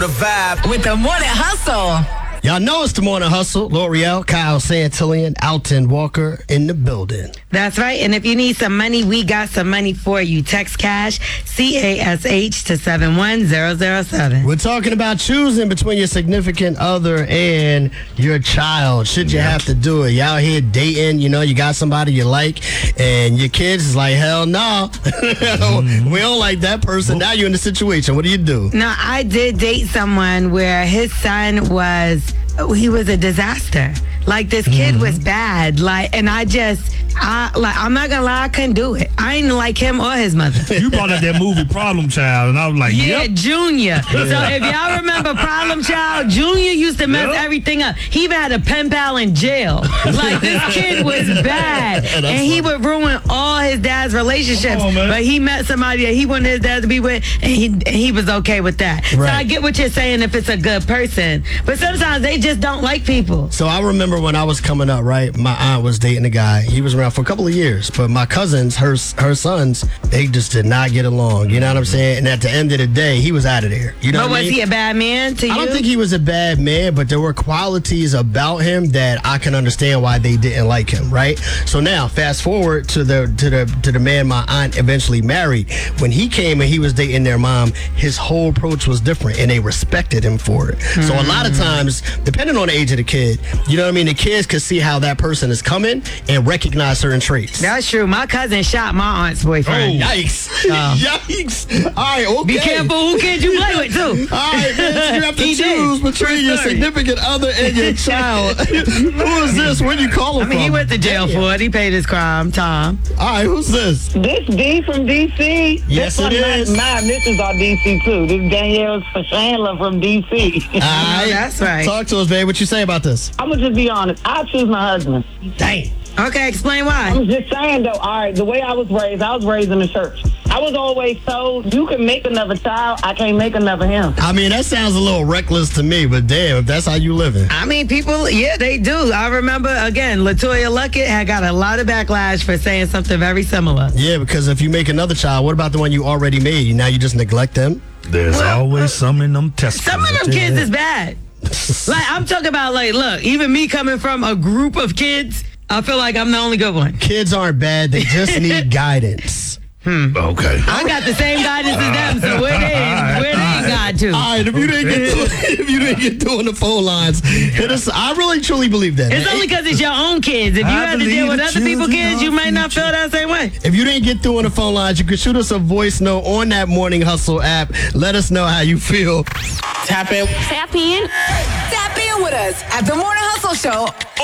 The vibe with the Morning Hustle. Y'all know it's the Morning Hustle. L'Oreal, Kyle Santillian, Alton Walker in the building. That's right. And if you need some money, we got some money for you. Text cash, CASH to 71007. We're talking about choosing between your significant other and your child. Should you have to do it? You out here dating, you got somebody you like, and your kids is like, hell no. We don't like that person. Now you're in the situation. What do you do? Now, I did date someone where his son was a disaster. Like, this kid was bad. Like, and I'm not gonna lie, I couldn't do it. I didn't like him or his mother. You brought up that movie Problem Child, and I was like, yeah, yep. Junior. So if y'all remember Problem Child, Junior used to mess everything up. He even had a pen pal in jail. Like, this kid was bad. And he would ruin all his dad's relationships. But he met somebody that he wanted his dad to be with, and he was okay with that. Right. So I get what you're saying if it's a good person. But sometimes they just don't like people. So I remember when I was coming up, right, my aunt was dating a guy. He was around for a couple of years, but my cousins, her sons, they just did not get along. You know what I'm saying? And at the end of the day, he was out of there. You know but what I mean? Was he a bad man to you? I don't think he was a bad man, but there were qualities about him that I can understand why they didn't like him, right? So now, fast forward to the man my aunt eventually married. When he came and he was dating their mom, his whole approach was different, and they respected him for it. So a lot of times, depending on the age of the kid, you know what I mean? The kids could see how that person is coming and recognize certain traits. That's true. My cousin shot my aunt's boyfriend. Oh, yikes. Yikes. All right, okay. Be careful who kids you play with, too. All right, man, so you have to choose between your significant other and your child. Who is this? Where do you call him from? He went to jail for it. He paid his crime. Tom. All right, who's this? This D from D.C. Yes, it is. My missus are D.C. too. This is Danielle Chandler from D.C. All right. That's right. Talk to us, babe. What you say about this? I'm going to just be honest. I choose my husband. Dang. Okay, explain why. I'm just saying, though, all right, the way I was raised in the church. I was always told, you can make another child, I can't make another him. I mean, that sounds a little reckless to me, but damn, if that's how you living. I mean, people, yeah, they do. I remember, again, LaToya Luckett had got a lot of backlash for saying something very similar. Yeah, because if you make another child, what about the one you already made? Now you just neglect them? There's always some in them testicles. Some of them kids is bad. Like, I'm talking about, like, look, even me coming from a group of kids, I feel like I'm the only good one. Kids aren't bad. They just need guidance. Okay. I got the same guidance as them, so where they got to. All right, if you didn't get doing the phone lines, hit us. I really truly believe that. It's only because it's your own kids. If you had to deal with other people's kids, you might not feel that same way. If you didn't get through on the phone lines, you can shoot us a voice note on that Morning Hustle app. Let us know how you feel. Tap in with us at the Morning Hustle Show.